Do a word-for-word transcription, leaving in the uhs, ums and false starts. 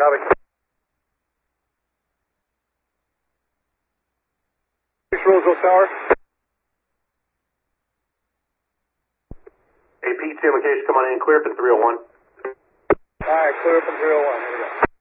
Copy. Roseville Tower. A P T location, come on in, clear from three oh one. Alright, clear from three oh one, here we go.